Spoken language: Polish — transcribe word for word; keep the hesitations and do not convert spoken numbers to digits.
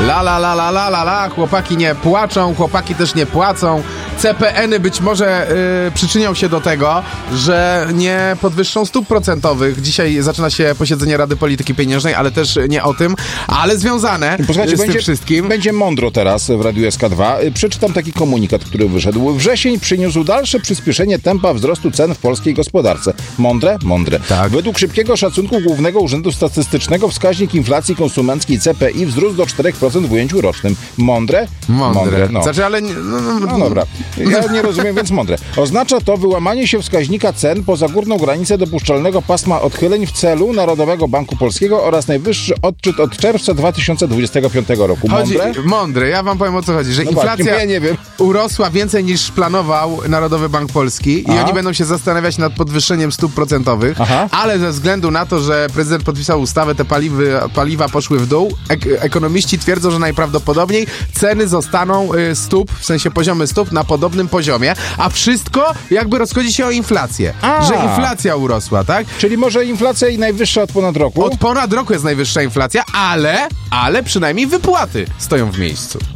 La la la la la la la, chłopaki nie płaczą, chłopaki też nie płacą. C P N-y być może y, przyczynią się do tego, że nie podwyższą stóp procentowych. Dzisiaj zaczyna się posiedzenie Rady Polityki Pieniężnej, ale też nie o tym, ale związane Posłuchajcie, z będzie, tym wszystkim. Będzie mądro teraz w Radiu S K dwa. Przeczytam taki komunikat, który wyszedł. Wrzesień przyniósł dalsze przyspieszenie tempa wzrostu cen w polskiej gospodarce. Mądre? Mądre. Tak. Według szybkiego szacunku Głównego Urzędu Statystycznego wskaźnik inflacji konsumenckiej C P I wzrósł do czterech procent w ujęciu rocznym. Mądre? Mądre. no. Znaczy, ale... nie- No, no, No dobra, ja nie rozumiem, więc mądre. Oznacza to wyłamanie się wskaźnika cen poza górną granicę dopuszczalnego pasma odchyleń w celu Narodowego Banku Polskiego oraz najwyższy odczyt od czerwca dwa tysiące dwudziestego piątego roku. Chodzi, Mądre? mądre, ja wam powiem, o co chodzi, że No inflacja właśnie, ja nie wiem. urosła więcej niż planował Narodowy Bank Polski i Aha. oni będą się zastanawiać nad podwyższeniem stóp procentowych, Aha. ale ze względu na to, że prezydent podpisał ustawę, te paliwy, paliwa poszły w dół, ek ekonomiści twierdzą, że najprawdopodobniej ceny zostaną y, stóp, w sensie poziomy stóp na podobnym poziomie, a wszystko jakby rozchodzi się o inflację, A. że inflacja urosła, tak? Czyli może inflacja i najwyższa od ponad roku? Od ponad roku jest najwyższa inflacja, ale, ale przynajmniej wypłaty stoją w miejscu.